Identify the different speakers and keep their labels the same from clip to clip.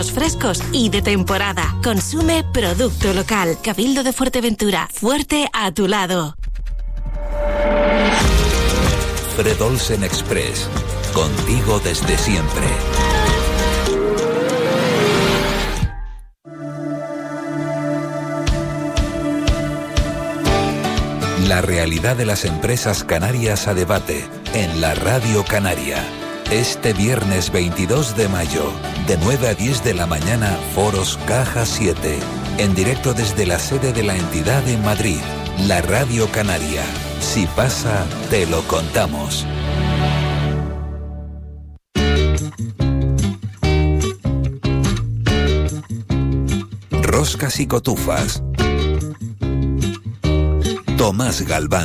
Speaker 1: frescos y de temporada. Consume producto local. Cabildo de Fuerteventura. Fuerte a tu lado.
Speaker 2: Fred Olsen Express. Contigo desde siempre. La realidad de las empresas canarias a debate en la Radio Canaria. Este viernes 22 de mayo, de 9 a 10 de la mañana, Foros Caja 7. En directo desde la sede de la entidad en Madrid, la Radio Canaria. Si pasa, te lo contamos. Roscas y cotufas. Tomás Galván.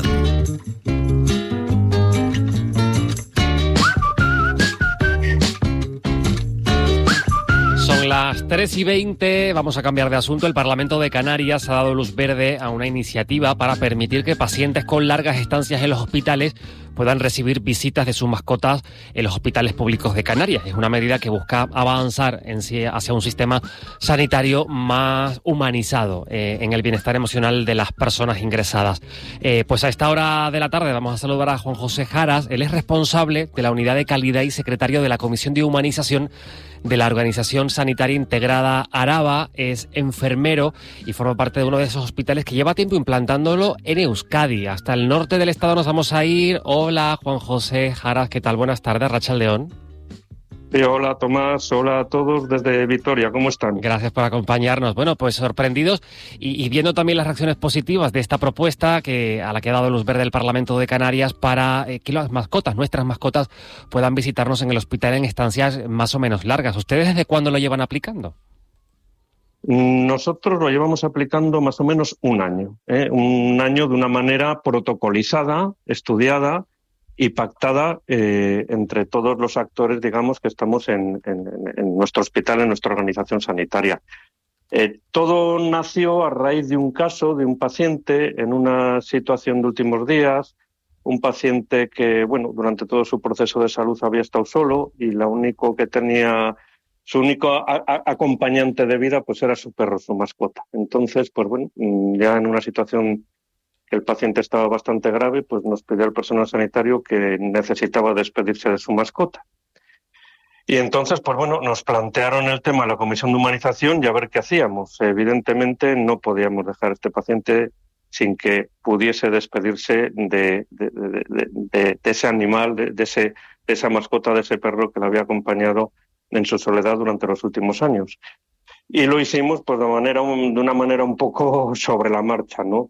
Speaker 3: Son las 3:20, vamos a cambiar de asunto. El Parlamento de Canarias ha dado luz verde a una iniciativa para permitir que pacientes con largas estancias en los hospitales puedan recibir visitas de sus mascotas en los hospitales públicos de Canarias. Es una medida que busca avanzar hacia un sistema sanitario más humanizado en el bienestar emocional de las personas ingresadas. Pues a esta hora de la tarde vamos a saludar a Juan José Jaras. Él es responsable de la Unidad de Calidad y secretario de la Comisión de Humanización de la Organización Sanitaria Integrada Araba, es enfermero y forma parte de uno de esos hospitales que lleva tiempo implantándolo en Euskadi. Hasta el norte del estado nos vamos a ir. Hola, Juan José Jaras, ¿qué tal? Buenas tardes, Rachaldeón.
Speaker 4: Sí, hola Tomás, hola a todos desde Vitoria, ¿cómo están?
Speaker 3: Gracias por acompañarnos. Bueno, pues sorprendidos y viendo también las reacciones positivas de esta propuesta a la que ha dado luz verde el Parlamento de Canarias para que las mascotas, nuestras mascotas, puedan visitarnos en el hospital en estancias más o menos largas. ¿Ustedes desde cuándo lo llevan aplicando?
Speaker 4: Nosotros lo llevamos aplicando más o menos un año de una manera protocolizada, estudiada y pactada entre todos los actores, digamos, que estamos en nuestro hospital, en nuestra organización sanitaria. Todo nació a raíz de un caso de un paciente en una situación de últimos días, un paciente que, bueno, durante todo su proceso de salud había estado solo y su único acompañante de vida pues era su perro, su mascota. Entonces, pues bueno, ya en una situación que el paciente estaba bastante grave, pues nos pidió el personal sanitario que necesitaba despedirse de su mascota. Y entonces, pues bueno, nos plantearon el tema a la Comisión de Humanización y a ver qué hacíamos. Evidentemente no podíamos dejar a este paciente sin que pudiese despedirse de ese animal, de esa mascota, de ese perro que le había acompañado en su soledad durante los últimos años. Y lo hicimos pues de una manera un poco sobre la marcha, ¿no?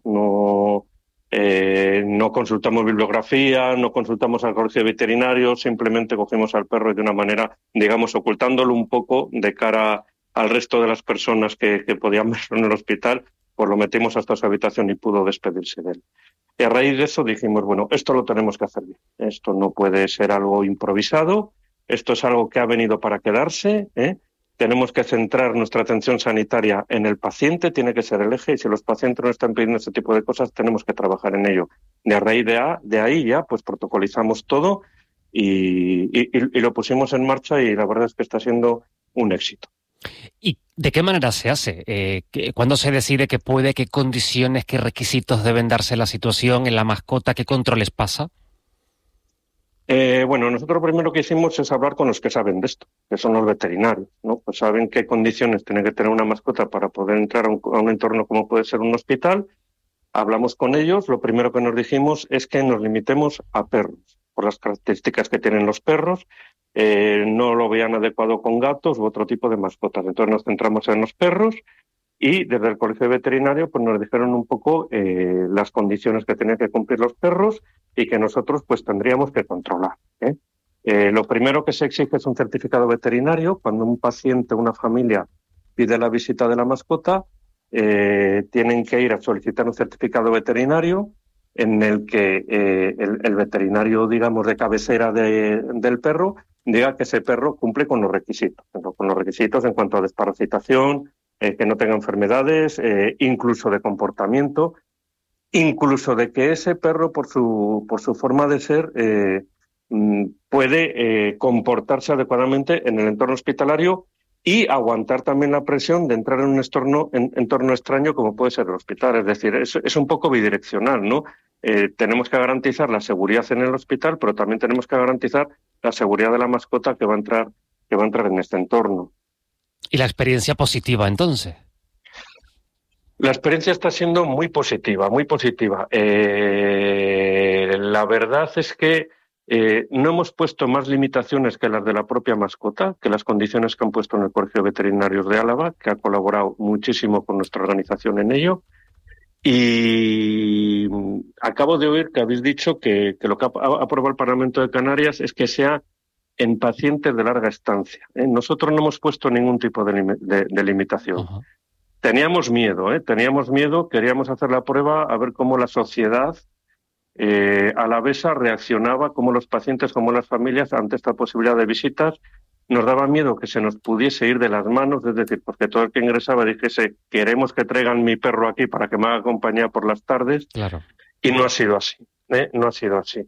Speaker 4: No consultamos bibliografía, no consultamos al colegio veterinario, simplemente cogimos al perro y de una manera, digamos, ocultándolo un poco de cara al resto de las personas que podían verlo en el hospital, pues lo metimos hasta su habitación y pudo despedirse de él. Y a raíz de eso dijimos, bueno, esto lo tenemos que hacer bien. Esto no puede ser algo improvisado, esto es algo que ha venido para quedarse, Tenemos que centrar nuestra atención sanitaria en el paciente, tiene que ser el eje, y si los pacientes no están pidiendo ese tipo de cosas, tenemos que trabajar en ello. De raíz de ahí ya, pues protocolizamos todo y lo pusimos en marcha y la verdad es que está siendo un éxito.
Speaker 3: ¿Y de qué manera se hace? ¿Cuándo se decide qué puede, qué condiciones, qué requisitos deben darse en la situación, en la mascota, qué controles pasa?
Speaker 4: Bueno, nosotros primero que hicimos es hablar con los que saben de esto, que son los veterinarios, ¿no? Pues saben qué condiciones tiene que tener una mascota para poder entrar a un entorno como puede ser un hospital. Hablamos con ellos, lo primero que nos dijimos es que nos limitemos a perros, por las características que tienen los perros, no lo veían adecuado con gatos u otro tipo de mascotas. Entonces nos centramos en los perros y desde el colegio veterinario pues nos dijeron un poco las condiciones que tenían que cumplir los perros y que nosotros pues tendríamos que controlar. Lo primero que se exige es un certificado veterinario. Cuando un paciente o una familia pide la visita de la mascota, tienen que ir a solicitar un certificado veterinario en el que el veterinario, digamos, de cabecera del perro diga que ese perro cumple con los requisitos en cuanto a desparasitación, que no tenga enfermedades, incluso de comportamiento, incluso de que ese perro, por su forma de ser, puede comportarse adecuadamente en el entorno hospitalario y aguantar también la presión de entrar en un entorno extraño como puede ser el hospital. Es decir, es un poco bidireccional, ¿no? Tenemos que garantizar la seguridad en el hospital, pero también tenemos que garantizar la seguridad de la mascota que va a entrar en este entorno.
Speaker 3: ¿Y la experiencia positiva, entonces?
Speaker 4: La experiencia está siendo muy positiva, muy positiva. La verdad es que no hemos puesto más limitaciones que las de la propia mascota, que las condiciones que han puesto en el Colegio de Veterinarios de Álava, que ha colaborado muchísimo con nuestra organización en ello. Y acabo de oír que habéis dicho que lo que ha aprobado el Parlamento de Canarias es que sea en pacientes de larga estancia. Nosotros no hemos puesto ningún tipo de limitación.
Speaker 3: Uh-huh.
Speaker 4: Teníamos miedo, queríamos hacer la prueba a ver cómo la sociedad alavesa reaccionaba, cómo los pacientes, cómo las familias ante esta posibilidad de visitas. Nos daba miedo que se nos pudiese ir de las manos, es decir, porque todo el que ingresaba dijese, queremos que traigan mi perro aquí para que me haga compañía por las tardes.
Speaker 3: Claro.
Speaker 4: Y no ha sido así, no ha sido así.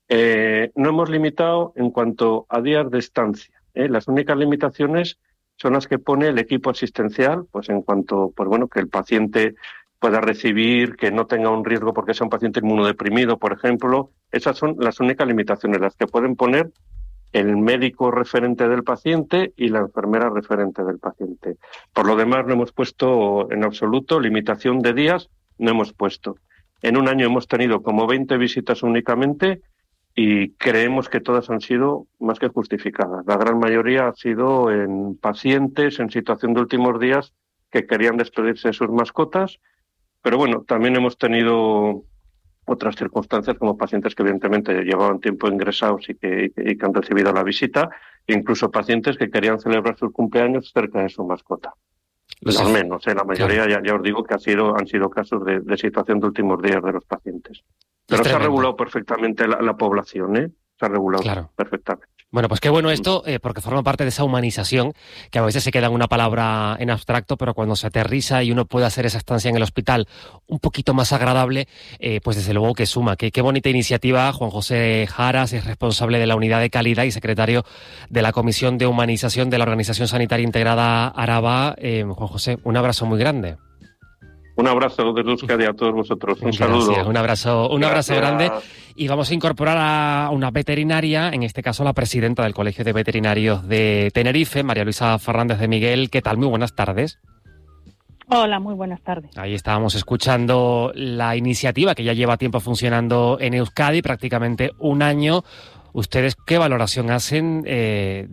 Speaker 4: No hemos limitado en cuanto a días de estancia. Las únicas limitaciones son las que pone el equipo asistencial, pues en cuanto, pues bueno, que el paciente pueda recibir, que no tenga un riesgo porque sea un paciente inmunodeprimido, por ejemplo. Esas son las únicas limitaciones, las que pueden poner el médico referente del paciente y la enfermera referente del paciente. Por lo demás, no hemos puesto en absoluto limitación de días, no hemos puesto. En un año hemos tenido como 20 visitas únicamente y creemos que todas han sido más que justificadas. La gran mayoría ha sido en pacientes en situación de últimos días que querían despedirse de sus mascotas, pero bueno, también hemos tenido otras circunstancias como pacientes que evidentemente llevaban tiempo ingresados y que han recibido la visita, e incluso pacientes que querían celebrar sus cumpleaños cerca de su mascota. Al menos, la mayoría, claro. ya os digo que han sido casos de situación de últimos días de los pacientes. Pero se ha regulado perfectamente la población, se ha regulado perfectamente.
Speaker 3: Bueno, pues qué bueno esto, porque forma parte de esa humanización, que a veces se queda en una palabra en abstracto, pero cuando se aterriza y uno puede hacer esa estancia en el hospital un poquito más agradable, pues desde luego que suma. Qué bonita iniciativa. Juan José Jaras es responsable de la Unidad de Calidad y secretario de la Comisión de Humanización de la Organización Sanitaria Integrada Araba. Juan José, un abrazo muy grande.
Speaker 4: Un abrazo desde Euskadi a todos vosotros. Un saludo.
Speaker 3: Un abrazo grande. Y vamos a incorporar a una veterinaria, en este caso la presidenta del Colegio de Veterinarios de Tenerife, María Luisa Fernández de Miguel. ¿Qué tal? Muy buenas tardes.
Speaker 5: Hola, muy buenas tardes.
Speaker 3: Ahí estábamos escuchando la iniciativa que ya lleva tiempo funcionando en Euskadi, prácticamente un año. ¿Ustedes qué valoración hacen de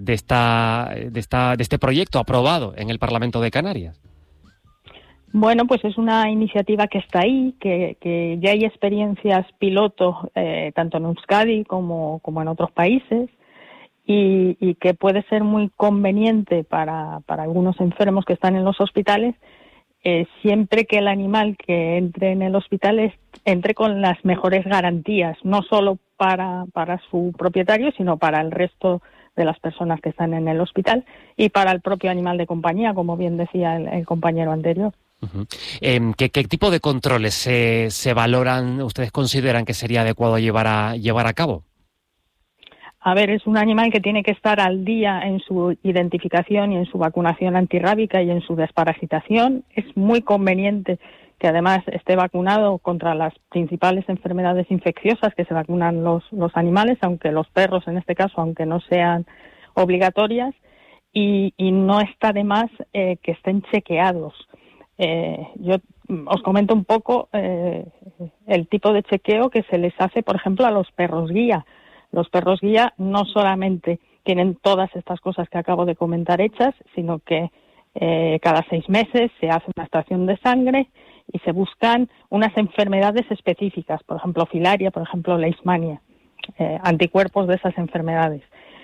Speaker 3: este proyecto aprobado en el Parlamento de Canarias?
Speaker 5: Bueno, pues es una iniciativa que está ahí, que ya hay experiencias piloto tanto en Euskadi como en otros países y que puede ser muy conveniente para algunos enfermos que están en los hospitales, siempre que el animal que entre en el hospital entre con las mejores garantías, no solo para su propietario, sino para el resto de las personas que están en el hospital y para el propio animal de compañía, como bien decía el compañero anterior.
Speaker 3: Uh-huh. ¿Qué tipo de controles se valoran, ustedes consideran que sería adecuado llevar a cabo?
Speaker 5: A ver, es un animal que tiene que estar al día en su identificación y en su vacunación antirrábica y en su desparasitación. Es muy conveniente que además esté vacunado contra las principales enfermedades infecciosas que se vacunan los animales, aunque los perros en este caso, aunque no sean obligatorias, y no está de más que estén chequeados. Yo os comento un poco el tipo de chequeo que se les hace, por ejemplo, a los perros guía. Los perros guía no solamente tienen todas estas cosas que acabo de comentar hechas, sino que cada 6 meses se hace una extracción de sangre y se buscan unas enfermedades específicas, por ejemplo, filaria, por ejemplo, leishmania, anticuerpos de esas enfermedades.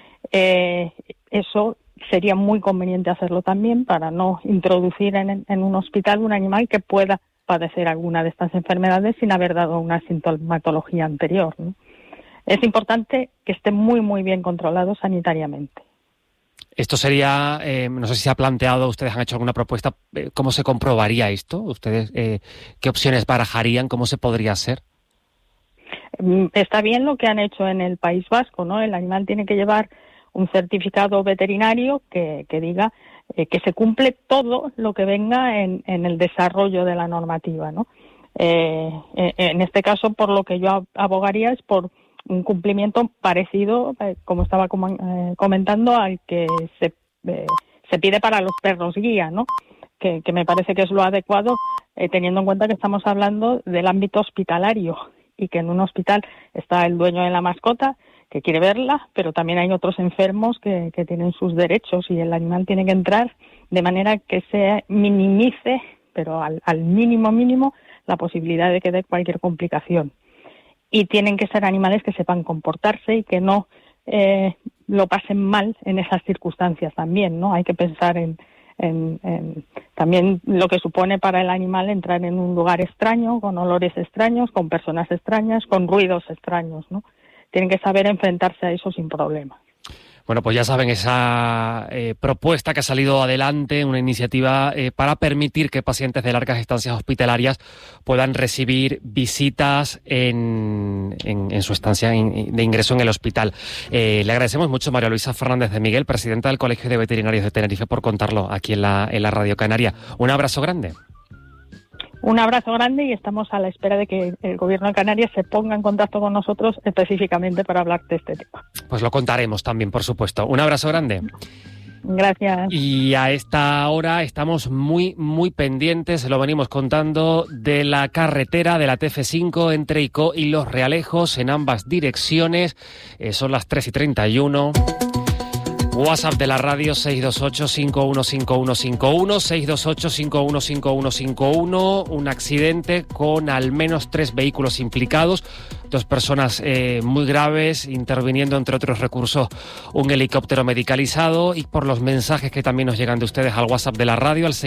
Speaker 5: Eso sería muy conveniente hacerlo también para no introducir en un hospital un animal que pueda padecer alguna de estas enfermedades sin haber dado una sintomatología anterior, ¿no? Es importante que esté muy, muy bien controlado sanitariamente.
Speaker 3: Esto sería, no sé si se ha planteado, ustedes han hecho alguna propuesta, ¿cómo se comprobaría esto? ¿Ustedes qué opciones barajarían? ¿Cómo se podría hacer?
Speaker 5: Está bien lo que han hecho en el País Vasco, ¿no? El animal tiene que llevar un certificado veterinario que diga que se cumple todo lo que venga en el desarrollo de la normativa, ¿no? En este caso, por lo que yo abogaría es por un cumplimiento parecido, como estaba comentando, al que se pide para los perros guía, ¿no? Que me parece que es lo adecuado, teniendo en cuenta que estamos hablando del ámbito hospitalario y que en un hospital está el dueño de la mascota que quiere verla, pero también hay otros enfermos que tienen sus derechos y el animal tiene que entrar de manera que se minimice, pero al mínimo, la posibilidad de que dé cualquier complicación. Y tienen que ser animales que sepan comportarse y que no lo pasen mal en esas circunstancias también, ¿no? Hay que pensar en también lo que supone para el animal entrar en un lugar extraño, con olores extraños, con personas extrañas, con ruidos extraños, ¿no? Tienen que saber enfrentarse a eso sin problema.
Speaker 3: Bueno, pues ya saben, esa propuesta que ha salido adelante, una iniciativa para permitir que pacientes de largas estancias hospitalarias puedan recibir visitas en su estancia de ingreso en el hospital. Le agradecemos mucho, María Luisa Fernández de Miguel, presidenta del Colegio de Veterinarios de Tenerife, por contarlo aquí en la Radio Canaria. Un abrazo grande.
Speaker 5: Un abrazo grande y estamos a la espera de que el Gobierno de Canarias se ponga en contacto con nosotros específicamente para hablar de este tema.
Speaker 3: Pues lo contaremos también, por supuesto. Un abrazo grande.
Speaker 5: Gracias.
Speaker 3: Y a esta hora estamos muy pendientes, lo venimos contando, de la carretera de la TF5 entre Icó y Los Realejos en ambas direcciones. Son las 3:31. WhatsApp de la radio 628-515151, 628-515151, un accidente con al menos 3 vehículos implicados, 2 personas muy graves, interviniendo entre otros recursos un helicóptero medicalizado, y por los mensajes que también nos llegan de ustedes al WhatsApp de la radio, al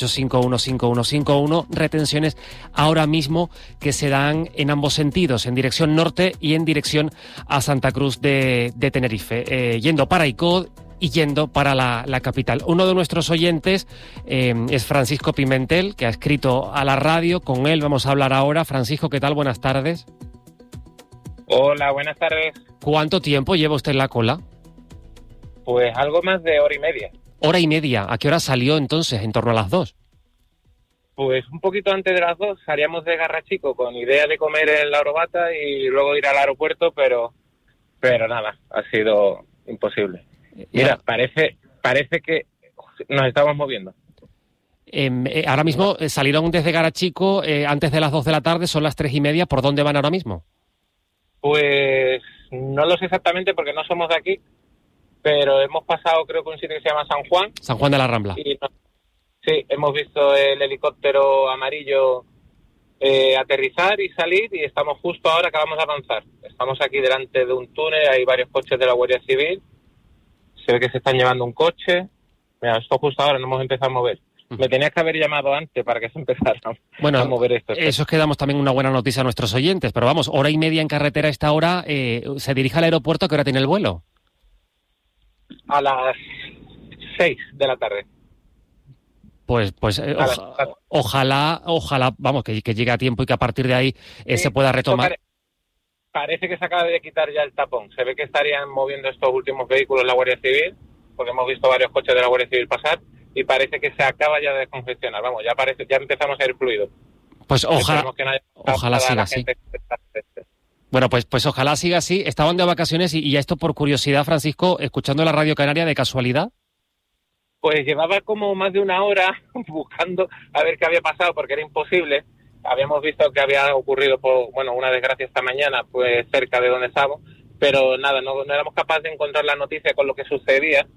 Speaker 3: 628-515151, retenciones ahora mismo que se dan en ambos sentidos, en dirección norte y en dirección a Santa Cruz de Tenerife, yendo para Icó y yendo para la capital. Uno de nuestros oyentes es Francisco Pimentel, que ha escrito a la radio. Con él vamos a hablar ahora. Francisco, ¿qué tal? Buenas tardes.
Speaker 6: Hola, buenas tardes.
Speaker 3: ¿Cuánto tiempo lleva usted en la cola?
Speaker 6: Pues algo más de hora y media.
Speaker 3: ¿Hora y media? ¿A qué hora salió entonces? ¿En torno a las 2?
Speaker 6: Pues un poquito antes de las 2 salíamos de Garrachico con idea de comer en la Orobata y luego ir al aeropuerto, pero nada, ha sido imposible. Mira, parece que nos estamos moviendo.
Speaker 3: Ahora mismo salieron desde Garachico antes de las 2 de la tarde, son las 3:30. ¿Por dónde van ahora mismo?
Speaker 6: Pues no lo sé exactamente porque no somos de aquí, pero hemos pasado creo que un sitio que se llama San Juan.
Speaker 3: San Juan de la Rambla.
Speaker 6: Sí, hemos visto el helicóptero amarillo aterrizar y salir y estamos justo ahora, acabamos de avanzar. Estamos aquí delante de un túnel, hay varios coches de la Guardia Civil. Se ve que se están llevando un coche. Mira, esto justo ahora no hemos empezado a mover. Me tenías que haber llamado antes para que se empezara a mover esto.
Speaker 3: Eso es que damos también una buena noticia a nuestros oyentes. Pero vamos, hora y media en carretera a esta hora. ¿Se dirige al aeropuerto? ¿A qué hora tiene el vuelo?
Speaker 6: A las 6 de la tarde.
Speaker 3: Pues ojalá, vamos, que llegue a tiempo y que a partir de ahí se pueda retomar.
Speaker 6: Parece que se acaba de quitar ya el tapón. Se ve que estarían moviendo estos últimos vehículos la Guardia Civil, porque hemos visto varios coches de la Guardia Civil pasar, y parece que se acaba ya de descongestionar. Vamos, ya empezamos a ir fluido.
Speaker 3: Pues ojalá siga así. Bueno, pues ojalá siga así. Estaban de vacaciones y esto por curiosidad, Francisco, escuchando la Radio Canaria de casualidad.
Speaker 6: Pues llevaba como más de una hora buscando a ver qué había pasado, porque era imposible. Habíamos visto que había ocurrido una desgracia esta mañana, pues cerca de donde estamos, pero nada, no éramos capaces de encontrar la noticia con lo que sucedía.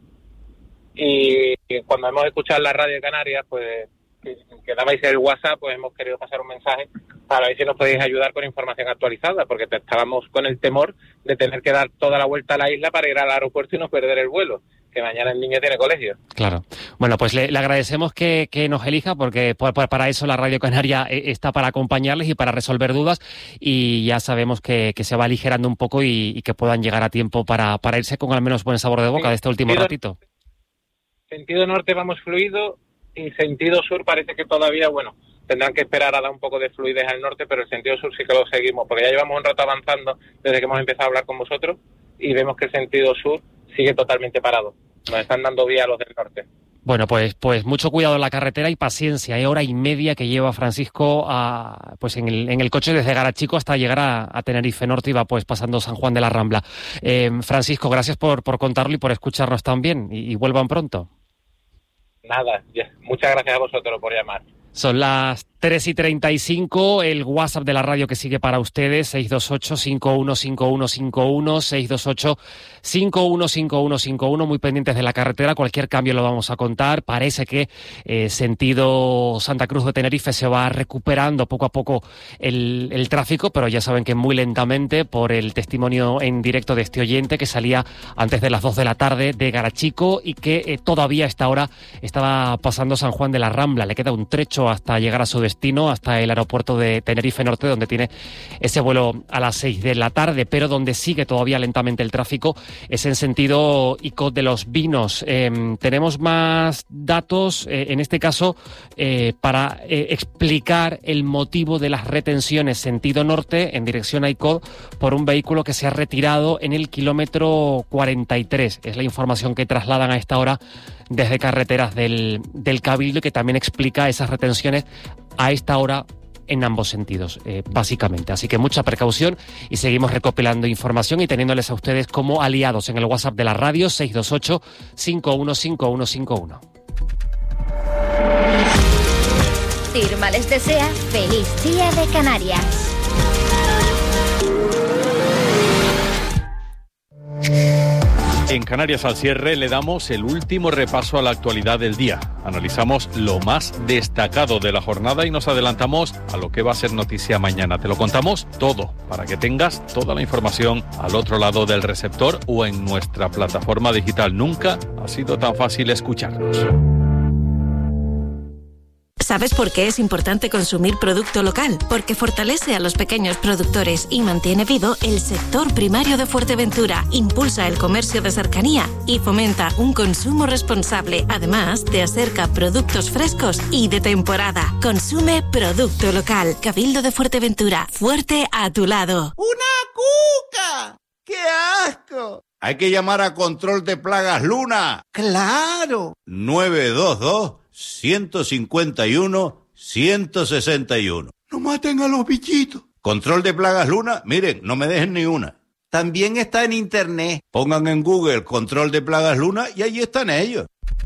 Speaker 6: Y cuando hemos escuchado la Radio Canaria, pues que dabais el WhatsApp, pues hemos querido pasar un mensaje para ver si nos podéis ayudar con información actualizada, porque estábamos con el temor de tener que dar toda la vuelta a la isla para ir al aeropuerto y no perder el vuelo, que mañana el niño tiene colegio.
Speaker 3: Claro. Bueno, pues le agradecemos que nos elija, porque para eso la Radio Canaria está, para acompañarles y para resolver dudas, y ya sabemos que se va aligerando un poco y que puedan llegar a tiempo para irse con al menos buen sabor de boca de este último ratito.
Speaker 6: Sentido norte vamos fluido y sentido sur parece que todavía, tendrán que esperar a dar un poco de fluidez al norte, pero el sentido sur sí que lo seguimos, porque ya llevamos un rato avanzando desde que hemos empezado a hablar con vosotros y vemos que el sentido sur sigue totalmente parado. Nos están dando vía a los del norte.
Speaker 3: Bueno, pues mucho cuidado en la carretera y paciencia. Hay hora y media que lleva Francisco en el coche desde Garachico hasta llegar a Tenerife Norte y va pues pasando San Juan de la Rambla. Francisco, gracias por contarlo y por escucharnos también y vuelvan pronto.
Speaker 6: Nada, muchas gracias a vosotros por llamar.
Speaker 3: Son las 3:35, el WhatsApp de la radio que sigue para ustedes, 628-515151, 628-515151, muy pendientes de la carretera, cualquier cambio lo vamos a contar. Parece que sentido Santa Cruz de Tenerife se va recuperando poco a poco el tráfico, pero ya saben que muy lentamente, por el testimonio en directo de este oyente que salía antes de las 2 de la tarde de Garachico y que todavía a esta hora estaba pasando San Juan de la Rambla. Le queda un trecho hasta llegar a su destino, hasta el aeropuerto de Tenerife Norte, donde tiene ese vuelo a las 6 de la tarde, pero donde sigue todavía lentamente el tráfico es en sentido ICOT de los Vinos. Tenemos más datos, en este caso, para explicar el motivo de las retenciones sentido norte en dirección a ICOT por un vehículo que se ha retirado en el kilómetro 43. Es la información que trasladan a esta hora desde carreteras del Cabildo y que también explica esas retenciones a esta hora en ambos sentidos, básicamente. Así que mucha precaución y seguimos recopilando información y teniéndoles a ustedes como aliados en el WhatsApp de la radio, 628-515151.
Speaker 7: Firma les desea feliz día de Canarias.
Speaker 8: En Canarias al cierre le damos el último repaso a la actualidad del día. Analizamos lo más destacado de la jornada y nos adelantamos a lo que va a ser noticia mañana. Te lo contamos todo para que tengas toda la información al otro lado del receptor o en nuestra plataforma digital. Nunca ha sido tan fácil escucharnos.
Speaker 1: ¿Sabes por qué es importante consumir producto local? Porque fortalece a los pequeños productores y mantiene vivo el sector primario de Fuerteventura, impulsa el comercio de cercanía y fomenta un consumo responsable. Además, te acerca productos frescos y de temporada. Consume producto local. Cabildo de Fuerteventura, fuerte a tu lado.
Speaker 9: ¡Una cuca! ¡Qué asco!
Speaker 10: Hay que llamar a Control de Plagas Luna.
Speaker 9: ¡Claro!
Speaker 10: 922-151-161.
Speaker 9: ¡No maten a los bichitos!
Speaker 10: Control de Plagas Luna, miren, no me dejen ni una.
Speaker 9: También está en internet.
Speaker 10: Pongan en Google Control de Plagas Luna y allí están ellos.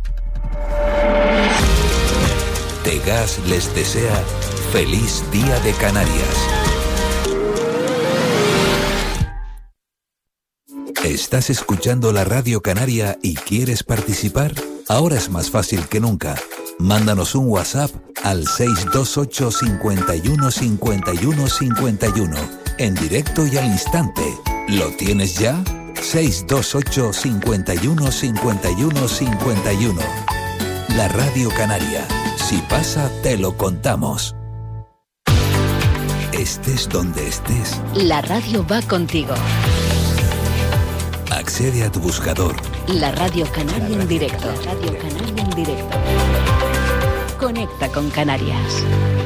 Speaker 2: Tegas les desea feliz día de Canarias. ¿Estás escuchando la Radio Canaria y quieres participar? Ahora es más fácil que nunca. Mándanos un WhatsApp al 628 51 51 51 en directo y al instante. ¿Lo tienes ya? 628 51 51 51. La Radio Canaria. Si pasa, te lo contamos. Estés donde estés.
Speaker 7: La radio va contigo.
Speaker 2: Accede a tu buscador.
Speaker 7: La Radio Canaria en directo. La Radio Canaria en directo. Conecta con Canarias.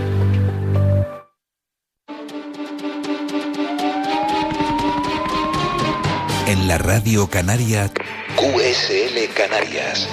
Speaker 2: En la Radio Canaria, QSL Canarias.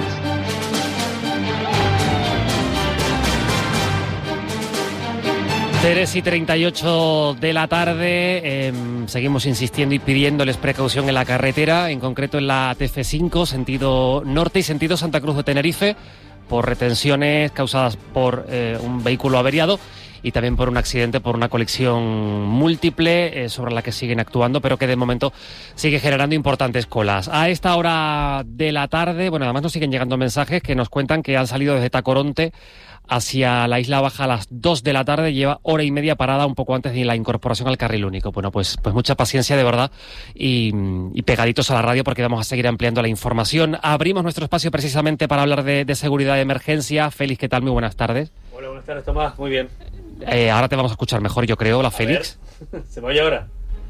Speaker 3: Tres y 38 de la tarde, seguimos insistiendo y pidiéndoles precaución en la carretera, en concreto en la TF5, sentido norte y sentido Santa Cruz de Tenerife, por retenciones causadas por un vehículo averiado y también por un accidente, por una colisión múltiple sobre la que siguen actuando, pero que de momento sigue generando importantes colas. A esta hora de la tarde, bueno, además nos siguen llegando mensajes que nos cuentan que han salido desde Tacoronte hacia la Isla Baja a las 2 de la tarde, lleva hora y media parada un poco antes de la incorporación al carril único. Bueno, pues mucha paciencia de verdad y pegaditos a la radio porque vamos a seguir ampliando la información. Abrimos nuestro espacio precisamente para hablar de seguridad de emergencia. Félix, ¿qué tal? Muy buenas tardes.
Speaker 11: Hola, buenas tardes, Tomás. Muy bien.
Speaker 3: Ahora te vamos a escuchar mejor, yo creo. Hola, Félix.
Speaker 11: ¿Se me oye ahora?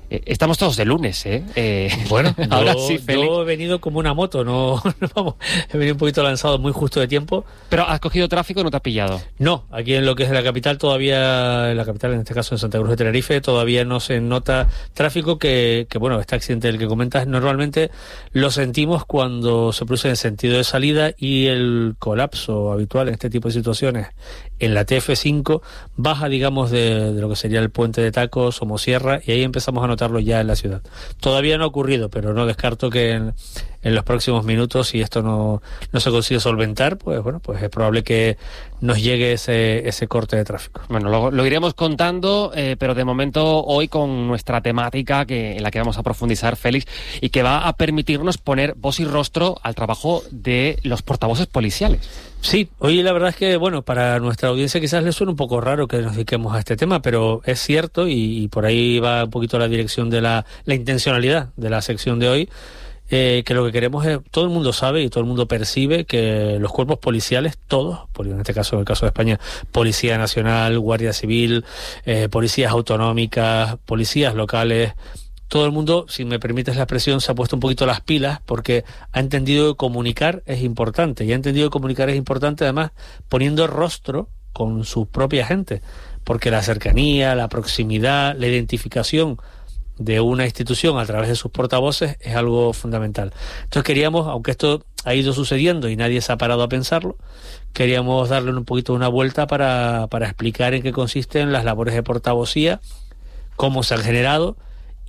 Speaker 3: Estamos todos de lunes, ¿eh?
Speaker 11: Bueno,
Speaker 3: ahora sí, Félix.
Speaker 11: Yo he venido como una moto, no vamos, he venido un poquito lanzado, muy justo de tiempo.
Speaker 3: ¿Pero has cogido tráfico o no te has pillado?
Speaker 11: No, aquí en lo que es la capital todavía, en la capital, en este caso en Santa Cruz de Tenerife, todavía no se nota tráfico que bueno, este accidente del que comentas, normalmente lo sentimos cuando se produce en sentido de salida y el colapso habitual en este tipo de situaciones en la TF5 baja, digamos, de lo que sería el puente de Taco, Somosierra, y ahí empezamos a notarlo ya en la ciudad. Todavía no ha ocurrido, pero no descarto que en los próximos minutos, si esto no se consigue solventar, pues bueno, pues es probable que nos llegue ese corte de tráfico.
Speaker 3: Bueno, lo iremos contando, pero de momento hoy con nuestra temática en la que vamos a profundizar, Félix, y que va a permitirnos poner voz y rostro al trabajo de los portavoces policiales.
Speaker 11: Sí, hoy la verdad es que, bueno, para nuestra audiencia quizás les suene un poco raro que nos dediquemos a este tema, pero es cierto y por ahí va un poquito la dirección de la intencionalidad de la sección de hoy, que lo que queremos es, todo el mundo sabe y todo el mundo percibe que los cuerpos policiales, todos, en este caso, en el caso de España, Policía Nacional, Guardia Civil, policías autonómicas, policías locales, todo el mundo, si me permites la expresión, se ha puesto un poquito las pilas porque ha entendido que comunicar es importante. Y ha entendido que comunicar es importante además poniendo rostro con su propia gente. Porque la cercanía, la proximidad, la identificación de una institución a través de sus portavoces es algo fundamental. Entonces queríamos, aunque esto ha ido sucediendo y nadie se ha parado a pensarlo, queríamos darle un poquito una vuelta para explicar en qué consisten las labores de portavocía, cómo se han generado,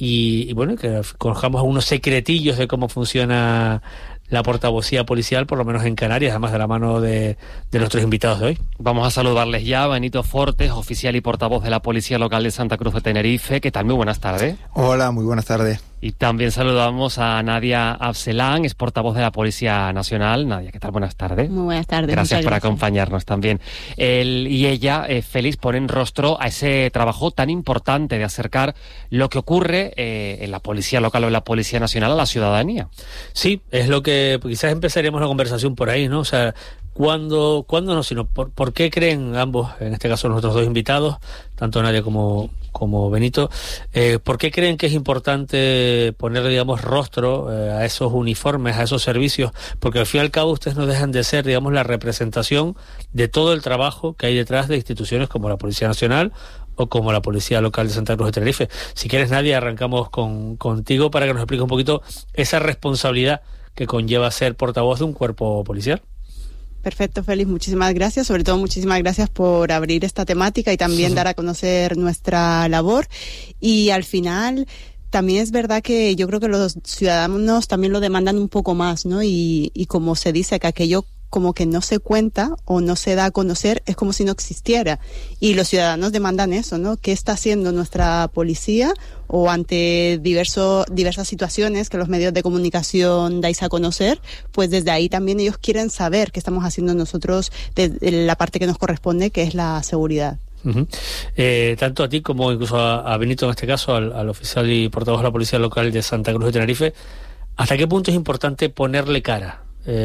Speaker 11: y bueno, que conozcamos algunos secretillos de cómo funciona la portavocía policial, por lo menos en Canarias, además de la mano de nuestros invitados de hoy.
Speaker 3: Vamos a saludarles ya. Benito Fortes, oficial y portavoz de la Policía Local de Santa Cruz de Tenerife. ¿Qué tal? Muy buenas tardes.
Speaker 12: Hola, muy buenas tardes.
Speaker 3: Y también saludamos a Nadia Abselán, es portavoz de la Policía Nacional. Nadia, ¿qué tal? Buenas tardes.
Speaker 13: Muy buenas tardes.
Speaker 3: Gracias por acompañarnos también. Él y ella, Félix, ponen rostro a ese trabajo tan importante de acercar lo que ocurre en la Policía Local o en la Policía Nacional a la ciudadanía.
Speaker 11: Sí, es lo que quizás empezaremos la conversación por ahí, ¿no? O sea, ¿cuándo no? Sino ¿por qué creen ambos, en este caso nuestros dos invitados, tanto Nadia como Benito, ¿por qué creen que es importante ponerle, digamos, rostro a esos uniformes, a esos servicios? Porque al fin y al cabo ustedes no dejan de ser, digamos, la representación de todo el trabajo que hay detrás de instituciones como la Policía Nacional o como la Policía Local de Santa Cruz de Tenerife. Si quieres, Nadia, arrancamos contigo para que nos explique un poquito esa responsabilidad que conlleva ser portavoz de un cuerpo policial.
Speaker 13: Perfecto, Félix, muchísimas gracias. Sobre todo, muchísimas gracias por abrir esta temática y también dar a conocer nuestra labor. Y al final, también es verdad que yo creo que los ciudadanos también lo demandan un poco más, ¿no? Y como se dice, que aquello como que no se cuenta o no se da a conocer, es como si no existiera. Y los ciudadanos demandan eso, ¿no? ¿Qué está haciendo nuestra policía? O ante diversas situaciones que los medios de comunicación dais a conocer, pues desde ahí también ellos quieren saber qué estamos haciendo nosotros desde la parte que nos corresponde, que es la seguridad.
Speaker 11: Uh-huh. Tanto a ti como incluso a Benito, en este caso, al oficial y portavoz de la Policía Local de Santa Cruz de Tenerife, ¿hasta qué punto es importante ponerle cara?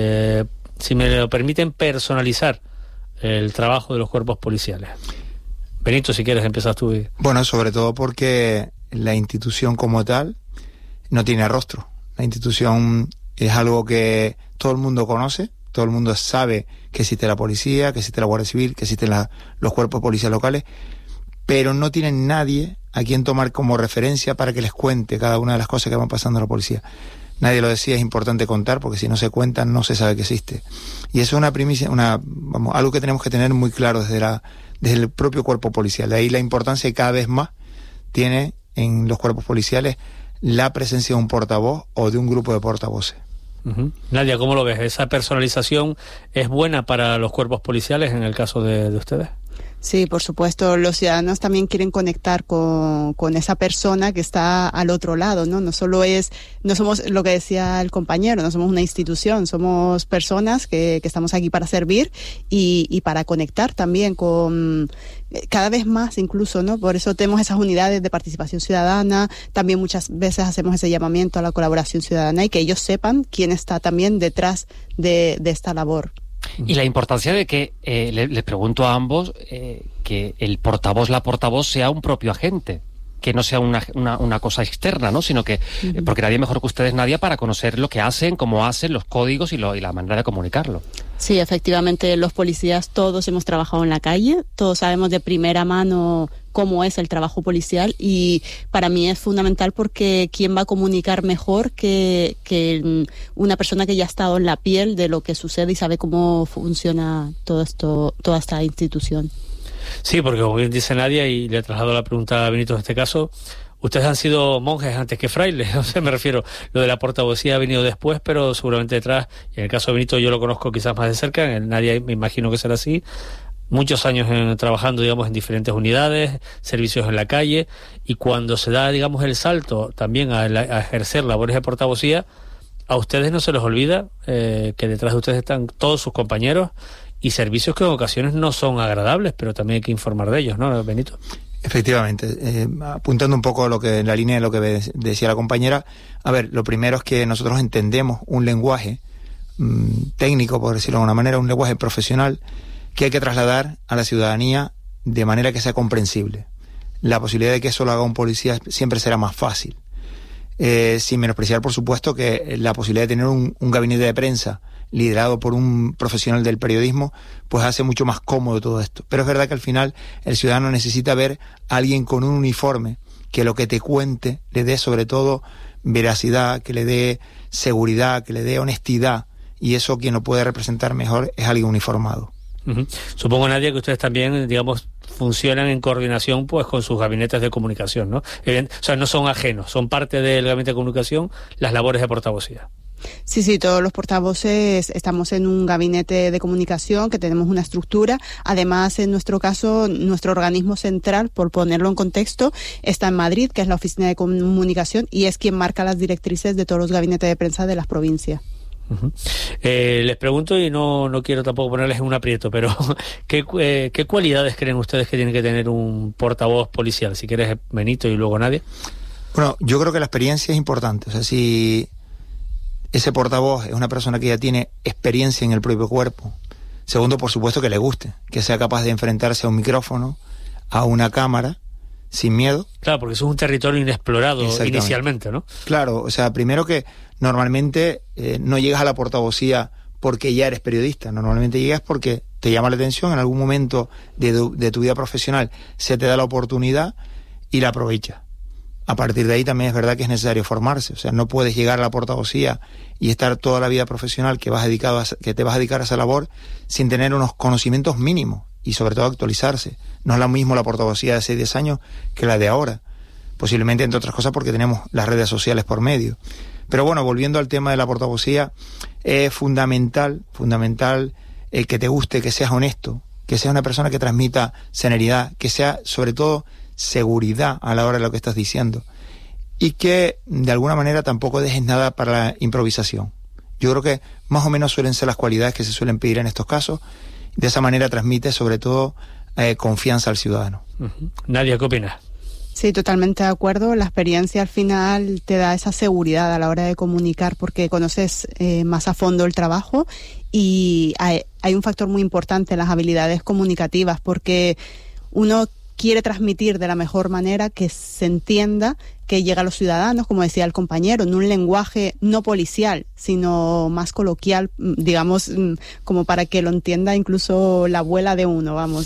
Speaker 11: Si me lo permiten, personalizar el trabajo de los cuerpos policiales. Benito, si quieres, empiezas tú.
Speaker 12: Bueno, sobre todo porque la institución como tal no tiene rostro. La institución es algo que todo el mundo conoce, todo el mundo sabe que existe la policía, que existe la Guardia Civil, que existen los cuerpos policiales locales, pero no tienen nadie a quien tomar como referencia para que les cuente cada una de las cosas que van pasando a la policía. Nadie lo decía, es importante contar, porque si no se cuentan no se sabe que existe. Y eso es una primicia, algo que tenemos que tener muy claro desde el propio cuerpo policial. De ahí la importancia que cada vez más tiene en los cuerpos policiales la presencia de un portavoz o de un grupo de portavoces.
Speaker 11: Uh-huh. Nadia, ¿cómo lo ves? ¿Esa personalización es buena para los cuerpos policiales en el caso de ustedes?
Speaker 13: Sí, por supuesto, los ciudadanos también quieren conectar con esa persona que está al otro lado, ¿no? No somos lo que decía el compañero, no somos una institución, somos personas que estamos aquí para servir y para conectar también con cada vez más incluso, ¿no? Por eso tenemos esas unidades de participación ciudadana, también muchas veces hacemos ese llamamiento a la colaboración ciudadana y que ellos sepan quién está también detrás de esta labor.
Speaker 3: Y la importancia de que, les pregunto a ambos, que el portavoz, la portavoz sea un propio agente. que no sea una cosa externa, ¿no? Sino que, porque nadie mejor que ustedes, Nadia, para conocer lo que hacen, cómo hacen, los códigos y la manera de comunicarlo.
Speaker 13: Sí, efectivamente, los policías todos hemos trabajado en la calle, todos sabemos de primera mano cómo es el trabajo policial, y para mí es fundamental porque ¿quién va a comunicar mejor que una persona que ya ha estado en la piel de lo que sucede y sabe cómo funciona todo esto, toda esta institución?
Speaker 11: Sí, porque como bien dice Nadia, y le traslado la pregunta a Benito en este caso, ustedes han sido monjes antes que frailes, o sea, me refiero, lo de la portavocía ha venido después, pero seguramente detrás, y en el caso de Benito yo lo conozco quizás más de cerca, en Nadia me imagino que será así, muchos años trabajando, digamos, en diferentes unidades, servicios en la calle, y cuando se da, digamos, el salto también a ejercer labores de portavocía, a ustedes no se les olvida que detrás de ustedes están todos sus compañeros y servicios que en ocasiones no son agradables, pero también hay que informar de ellos, ¿no, Benito?
Speaker 12: Efectivamente, apuntando un poco en la línea de lo que decía la compañera, a ver, lo primero es que nosotros entendemos un lenguaje técnico, por decirlo de alguna manera, un lenguaje profesional que hay que trasladar a la ciudadanía de manera que sea comprensible. La posibilidad de que eso lo haga un policía siempre será más fácil. Sin menospreciar, por supuesto, que la posibilidad de tener un gabinete de prensa liderado por un profesional del periodismo, pues hace mucho más cómodo todo esto. Pero es verdad que al final el ciudadano necesita ver a alguien con un uniforme que lo que te cuente le dé sobre todo veracidad, que le dé seguridad, que le dé honestidad, y eso quien lo puede representar mejor es alguien uniformado.
Speaker 11: Uh-huh. Supongo, Nadia, que ustedes también, digamos, funcionan en coordinación pues con sus gabinetes de comunicación, ¿no? O sea, no son ajenos, son parte del gabinete de comunicación las labores de portavocía.
Speaker 13: Sí, todos los portavoces estamos en un gabinete de comunicación que tenemos una estructura. Además, en nuestro caso, nuestro organismo central, por ponerlo en contexto, está en Madrid, que es la oficina de comunicación, y es quien marca las directrices de todos los gabinetes de prensa de las provincias.
Speaker 11: Uh-huh. Les pregunto, y no quiero tampoco ponerles en un aprieto, pero ¿qué cualidades creen ustedes que tiene que tener un portavoz policial? Si quieres, Benito, y luego Nadia.
Speaker 12: Bueno, yo creo que la experiencia es importante. O sea, si ese portavoz es una persona que ya tiene experiencia en el propio cuerpo. Segundo, por supuesto, que le guste, que sea capaz de enfrentarse a un micrófono, a una cámara, sin miedo.
Speaker 11: Claro, porque eso es un territorio inexplorado inicialmente, ¿no?
Speaker 12: Claro, o sea, primero que normalmente no llegas a la portavocía porque ya eres periodista, normalmente llegas porque te llama la atención, en algún momento de tu vida profesional se te da la oportunidad y la aprovechas. A partir de ahí también es verdad que es necesario formarse, o sea, no puedes llegar a la portavocía y estar toda la vida profesional que te vas a dedicar a esa labor sin tener unos conocimientos mínimos y sobre todo actualizarse. No es lo mismo la portavocía de hace 10 años que la de ahora, posiblemente entre otras cosas porque tenemos las redes sociales por medio. Pero bueno, volviendo al tema de la portavocía, es fundamental que te guste, que seas honesto, que seas una persona que transmita serenidad, que sea sobre todo seguridad a la hora de lo que estás diciendo, y que de alguna manera tampoco dejes nada para la improvisación. Yo creo que más o menos suelen ser las cualidades que se suelen pedir en estos casos. De esa manera transmite sobre todo confianza al ciudadano.
Speaker 11: Uh-huh. Nadia, ¿qué opinas?
Speaker 13: Sí, totalmente de acuerdo. La experiencia al final te da esa seguridad a la hora de comunicar porque conoces más a fondo el trabajo, y hay un factor muy importante en las habilidades comunicativas porque uno quiere transmitir de la mejor manera, que se entienda, que llega a los ciudadanos, como decía el compañero, en un lenguaje no policial, sino más coloquial, digamos, como para que lo entienda incluso la abuela de uno, vamos.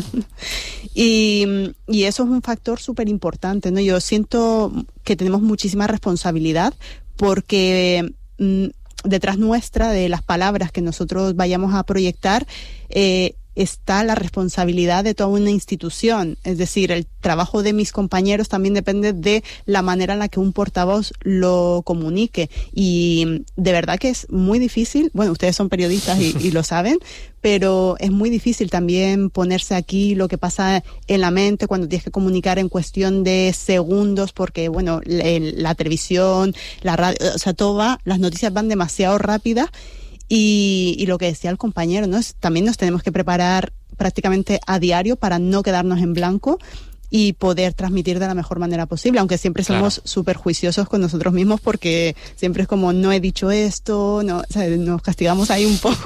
Speaker 13: Y eso es un factor súper importante, ¿no? Yo siento que tenemos muchísima responsabilidad porque detrás nuestra, de las palabras que nosotros vayamos a proyectar, está la responsabilidad de toda una institución. Es decir, el trabajo de mis compañeros también depende de la manera en la que un portavoz lo comunique. Y de verdad que es muy difícil, bueno, ustedes son periodistas y lo saben, pero es muy difícil también ponerse aquí lo que pasa en la mente cuando tienes que comunicar en cuestión de segundos, porque, bueno, la televisión, la radio, o sea, las noticias van demasiado rápidas. Y lo que decía el compañero, ¿no? También nos tenemos que preparar prácticamente a diario para no quedarnos en blanco y poder transmitir de la mejor manera posible, aunque siempre somos súper juiciosos con nosotros mismos porque siempre es como, no he dicho esto, no, o sea, nos castigamos ahí un poco.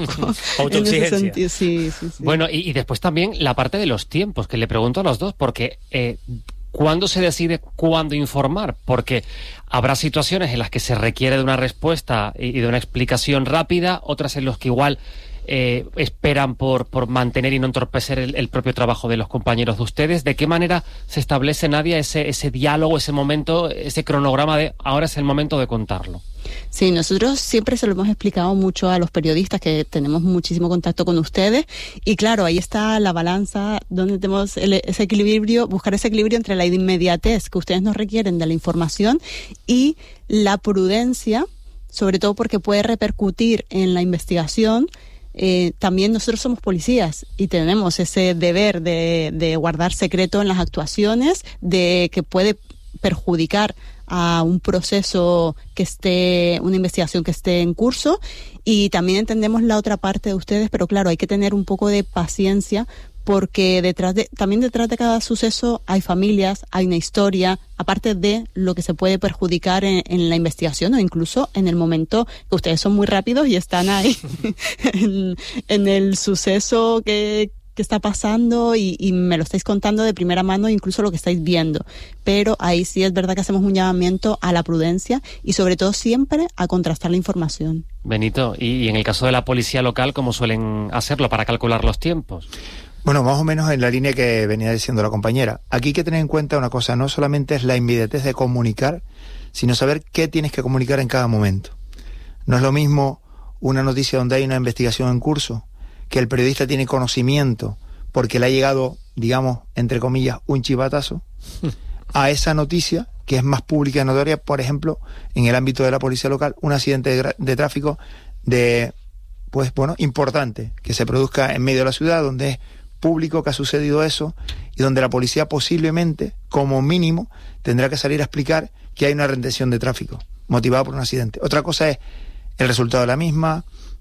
Speaker 11: Autoexigencia.
Speaker 13: Sí.
Speaker 3: Bueno, y después también la parte de los tiempos, que le pregunto a los dos, porque ¿Cuándo se decide cuándo informar? Porque habrá situaciones en las que se requiere de una respuesta y de una explicación rápida, otras en las que igual esperan por mantener y no entorpecer el propio trabajo de los compañeros de ustedes. ¿De qué manera se establece, Nadia, ese diálogo, ese momento, ese cronograma de ahora es el momento de contarlo?
Speaker 13: Sí, nosotros siempre se lo hemos explicado mucho a los periodistas, que tenemos muchísimo contacto con ustedes, y claro, ahí está la balanza donde tenemos ese equilibrio, buscar ese equilibrio entre la inmediatez que ustedes nos requieren de la información y la prudencia, sobre todo porque puede repercutir en la investigación. También nosotros somos policías y tenemos ese deber de guardar secreto en las actuaciones, de que puede perjudicar a un proceso una investigación que esté en curso, y también entendemos la otra parte de ustedes, pero claro, hay que tener un poco de paciencia, porque detrás de cada suceso hay familias, hay una historia, aparte de lo que se puede perjudicar en la investigación o incluso en el momento que ustedes son muy rápidos y están ahí en el suceso que está pasando y me lo estáis contando de primera mano, incluso lo que estáis viendo. Pero ahí sí es verdad que hacemos un llamamiento a la prudencia y sobre todo siempre a contrastar la información.
Speaker 3: Benito, y en el caso de la policía local, ¿cómo suelen hacerlo para calcular los tiempos?
Speaker 12: Bueno, más o menos en la línea que venía diciendo la compañera. Aquí hay que tener en cuenta una cosa, no solamente es la inmediatez de comunicar, sino saber qué tienes que comunicar en cada momento. No es lo mismo una noticia donde hay una investigación en curso, que el periodista tiene conocimiento porque le ha llegado, digamos, entre comillas, un chivatazo, a esa noticia que es más pública y notoria, por ejemplo, en el ámbito de la policía local, un accidente de tráfico importante, que se produzca en medio de la ciudad, donde es público que ha sucedido eso y donde la policía posiblemente, como mínimo, tendrá que salir a explicar que hay una retención de tráfico motivada por un accidente. Otra cosa es el resultado de la misma,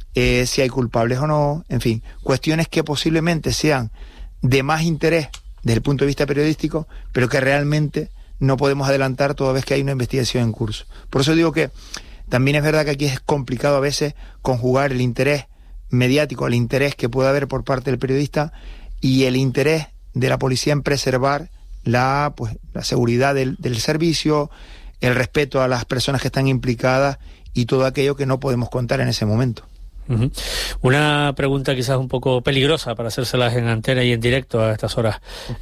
Speaker 12: si hay culpables o no, en fin, cuestiones que posiblemente sean de más interés desde el punto de vista periodístico, pero que realmente no podemos adelantar toda vez que hay una investigación en curso. Por eso digo que también es verdad que aquí es complicado a veces conjugar el interés mediático, el interés que pueda haber por parte del periodista y el interés de la policía en preservar la seguridad del servicio, el respeto a las personas que están implicadas y todo aquello que no podemos contar en ese momento.
Speaker 11: Uh-huh. Una pregunta quizás un poco peligrosa para hacérselas en antena y en directo a estas horas.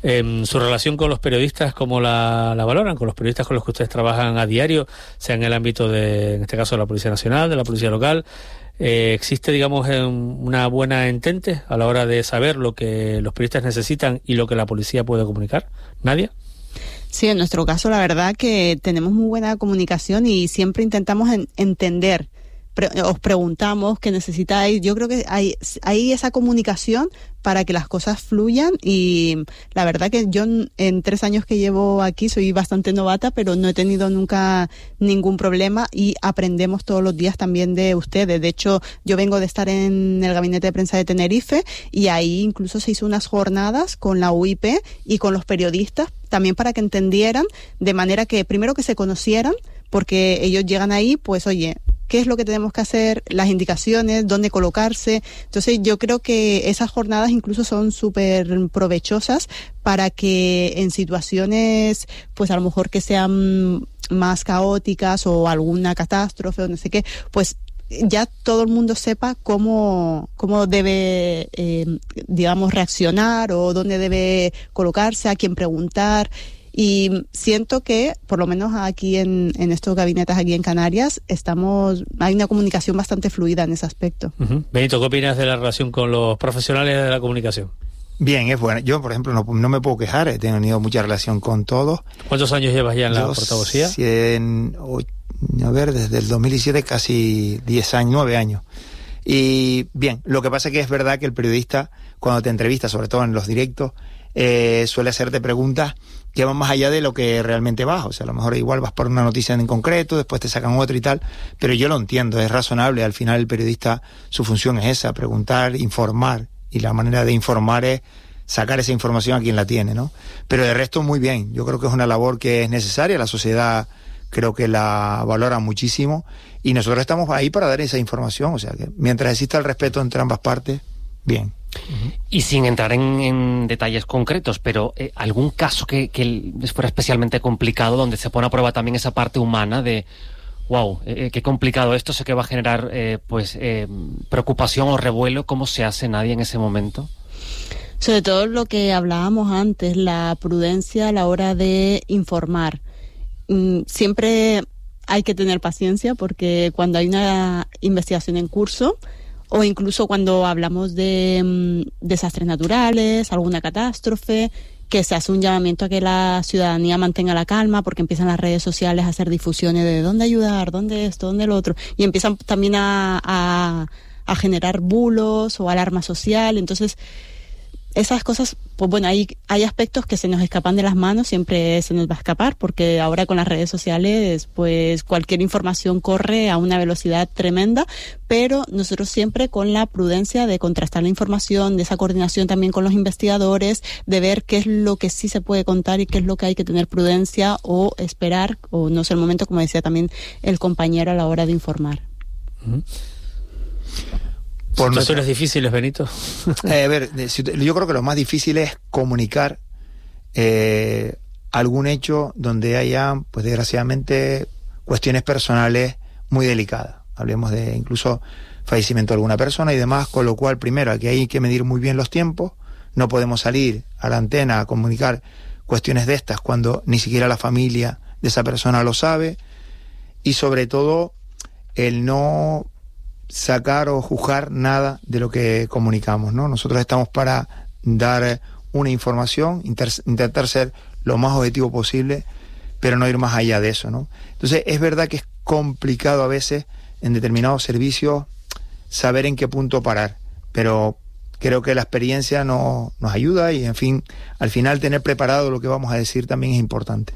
Speaker 11: Su relación con los periodistas, ¿cómo la valoran? Con los periodistas con los que ustedes trabajan a diario, sea en el ámbito en este caso, de la Policía Nacional, de la Policía Local. ¿Existe, digamos, una buena entente a la hora de saber lo que los periodistas necesitan y lo que la policía puede comunicar? ¿Nadia?
Speaker 13: Sí, en nuestro caso la verdad que tenemos muy buena comunicación y siempre intentamos entender. Os preguntamos qué necesitáis. Yo creo que hay esa comunicación para que las cosas fluyan, y la verdad que yo en 3 años que llevo aquí soy bastante novata, pero no he tenido nunca ningún problema y aprendemos todos los días también de ustedes. De hecho, yo vengo de estar en el Gabinete de Prensa de Tenerife y ahí incluso se hizo unas jornadas con la UIP y con los periodistas también para que entendieran, de manera que primero que se conocieran, porque ellos llegan ahí, pues oye, ¿qué es lo que tenemos que hacer? Las indicaciones, dónde colocarse. Entonces yo creo que esas jornadas incluso son súper provechosas para que en situaciones, pues a lo mejor que sean más caóticas o alguna catástrofe o no sé qué, pues ya todo el mundo sepa cómo debe, digamos, reaccionar o dónde debe colocarse, a quién preguntar. Y siento que, por lo menos aquí en estos gabinetes aquí en Canarias, hay una comunicación bastante fluida en ese aspecto.
Speaker 11: Uh-huh. Benito, ¿qué opinas de la relación con los profesionales de la comunicación?
Speaker 12: Bien, es buena. Yo, por ejemplo, no me puedo quejar, he tenido mucha relación con todos.
Speaker 11: ¿Cuántos años llevas ya en la portavocía?
Speaker 12: Desde el 2017 casi 10 años, 9 años. Y bien, lo que pasa es que es verdad que el periodista, cuando te entrevista, sobre todo en los directos, suele hacerte preguntas que van más allá de lo que realmente vas. O sea, a lo mejor igual vas por una noticia en concreto, después te sacan otra y tal, pero yo lo entiendo, es razonable. Al final el periodista, su función es esa, preguntar, informar, y la manera de informar es sacar esa información a quien la tiene, ¿no? Pero de resto muy bien, yo creo que es una labor que es necesaria, la sociedad creo que la valora muchísimo y nosotros estamos ahí para dar esa información, o sea que mientras exista el respeto entre ambas partes, bien.
Speaker 3: Y sin entrar en detalles concretos, pero algún caso que fuera especialmente complicado, donde se pone a prueba también esa parte humana de wow, qué complicado esto, sé que va a generar preocupación o revuelo. ¿Cómo se hace nadie en ese momento?
Speaker 13: Sobre todo lo que hablábamos antes, la prudencia a la hora de informar. Siempre hay que tener paciencia, porque cuando hay una investigación en curso, o incluso cuando hablamos de desastres naturales, alguna catástrofe, que se hace un llamamiento a que la ciudadanía mantenga la calma, porque empiezan las redes sociales a hacer difusiones de dónde ayudar, dónde esto, dónde lo otro, y empiezan también a generar bulos o alarma social. Entonces, esas cosas, pues bueno, hay aspectos que se nos escapan de las manos, siempre se nos va a escapar, porque ahora con las redes sociales, pues cualquier información corre a una velocidad tremenda, pero nosotros siempre con la prudencia de contrastar la información, de esa coordinación también con los investigadores, de ver qué es lo que sí se puede contar y qué es lo que hay que tener prudencia o esperar, o no sé, el momento, como decía también el compañero, a la hora de informar.
Speaker 11: Por situaciones difíciles, Benito.
Speaker 12: A ver, yo creo que lo más difícil es comunicar algún hecho donde haya, pues desgraciadamente, cuestiones personales muy delicadas. Hablemos de incluso fallecimiento de alguna persona y demás, con lo cual, primero, aquí hay que medir muy bien los tiempos. No podemos salir a la antena a comunicar cuestiones de estas cuando ni siquiera la familia de esa persona lo sabe. Y sobre todo, el no sacar o juzgar nada de lo que comunicamos, ¿no? Nosotros estamos para dar una información, intentar ser lo más objetivo posible, pero no ir más allá de eso, ¿no? Entonces, es verdad que es complicado a veces en determinados servicios saber en qué punto parar, pero creo que la experiencia nos ayuda y, en fin, al final tener preparado lo que vamos a decir también es importante.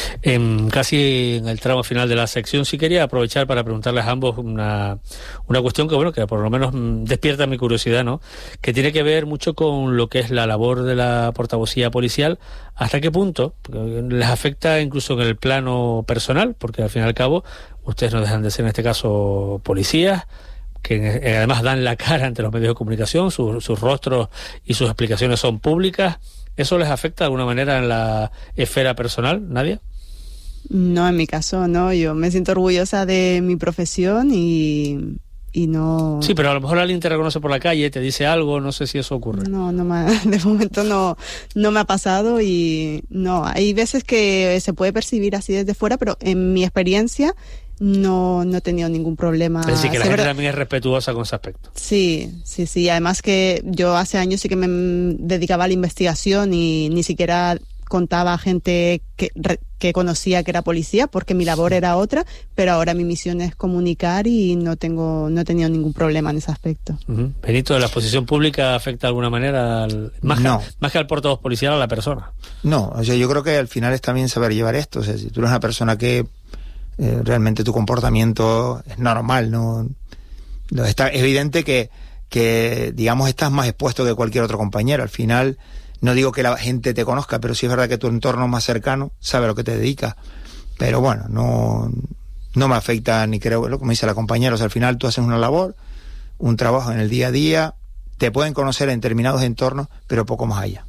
Speaker 11: Casi en el tramo final de la sección, sí quería aprovechar para preguntarles a ambos una cuestión que, bueno, que por lo menos despierta mi curiosidad, ¿no? Que tiene que ver mucho con lo que es la labor de la portavocía policial. ¿Hasta qué punto les afecta incluso en el plano personal? Porque al fin y al cabo, ustedes no dejan de ser, en este caso, policías, que además dan la cara ante los medios de comunicación, sus rostros y sus explicaciones son públicas. ¿Eso les afecta de alguna manera en la esfera personal, Nadia?
Speaker 13: No, en mi caso no. Yo me siento orgullosa de mi profesión y no...
Speaker 11: Sí, pero a lo mejor alguien te reconoce por la calle, te dice algo, no sé si eso ocurre.
Speaker 13: No de momento no me ha pasado y no. Hay veces que se puede percibir así desde fuera, pero en mi experiencia no he tenido ningún problema.
Speaker 11: Es decir, que la gente también es respetuosa con ese aspecto.
Speaker 13: Sí. Además que yo hace años sí que me dedicaba a la investigación y ni siquiera contaba a gente que conocía que era policía, porque mi labor era otra, pero ahora mi misión es comunicar y no he tenido ningún problema en ese aspecto.
Speaker 11: Benito, ¿la exposición pública afecta de alguna manera más que al portavoz policial, a la persona?
Speaker 12: No, o sea, yo creo que al final es también saber llevar esto. O sea, si tú eres una persona que realmente tu comportamiento es normal, ¿no? Está evidente que digamos estás más expuesto que cualquier otro compañero. Al final, no digo que la gente te conozca, pero sí es verdad que tu entorno más cercano sabe a lo que te dedicas. Pero bueno, no me afecta, ni creo, como dice la compañera. O sea, al final tú haces una labor, un trabajo en el día a día, te pueden conocer en determinados entornos, pero poco más allá.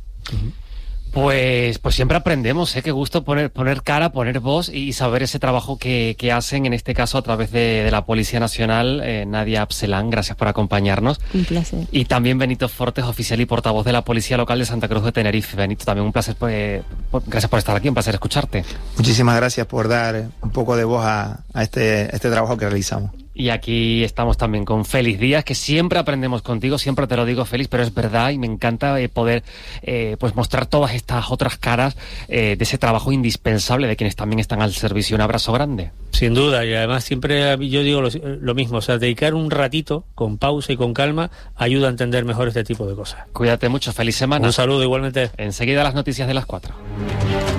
Speaker 3: Pues siempre aprendemos, qué gusto poner cara, poner voz y saber ese trabajo que hacen, en este caso a través de la Policía Nacional. Nadia Abselán, gracias por acompañarnos.
Speaker 13: Un placer.
Speaker 3: Y también Benito Fortes, oficial y portavoz de la Policía Local de Santa Cruz de Tenerife. Benito, también un placer, gracias por estar aquí, un placer escucharte.
Speaker 12: Muchísimas gracias por dar un poco de voz a este trabajo que realizamos.
Speaker 3: Y aquí estamos también con Félix Díaz, que siempre aprendemos contigo, siempre te lo digo, Félix, pero es verdad y me encanta poder pues mostrar todas estas otras caras de ese trabajo indispensable de quienes también están al servicio. Un abrazo grande.
Speaker 11: Sin duda, y además siempre yo digo lo mismo, o sea, dedicar un ratito con pausa y con calma ayuda a entender mejor este tipo de cosas.
Speaker 3: Cuídate mucho, feliz semana.
Speaker 11: Un saludo igualmente.
Speaker 3: Enseguida las noticias de las 4.